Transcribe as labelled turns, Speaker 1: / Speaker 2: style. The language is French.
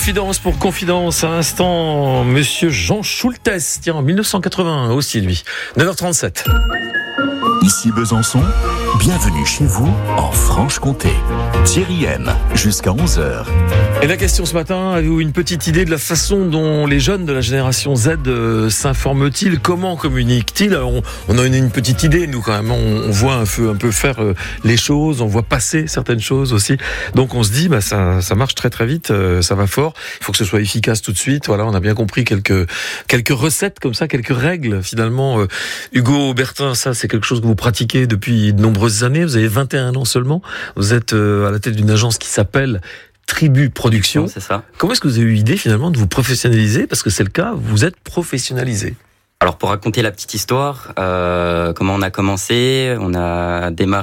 Speaker 1: Confidence pour confidence, à l'instant, monsieur Jean Schultes, tiens, en 1981 aussi lui, 9h37.
Speaker 2: Ici Besançon, bienvenue chez vous en Franche-Comté. Thierry M, jusqu'à 11h.
Speaker 1: Et la question ce matin, avez-vous une petite idée de la façon dont les jeunes de la génération Z s'informent-ils? Comment communiquent-ils? Alors on a une petite idée, nous quand même, on voit un peu faire les choses, on voit passer certaines choses aussi. Donc on se dit, ça marche très très vite, ça va fort, il faut que ce soit efficace tout de suite. Voilà, on a bien compris quelques recettes comme ça, quelques règles finalement. Hugo Bertin, ça c'est quelque chose que vous pratiquez depuis de nombreuses années, vous avez 21 ans seulement, vous êtes à la tête d'une agence qui s'appelle Tribu Production.
Speaker 3: C'est ça.
Speaker 1: Comment est-ce que vous avez eu l'idée finalement de vous professionnaliser? Parce que c'est le cas, vous êtes professionnalisé.
Speaker 3: Alors pour raconter la petite histoire, comment on a commencé, on a démarré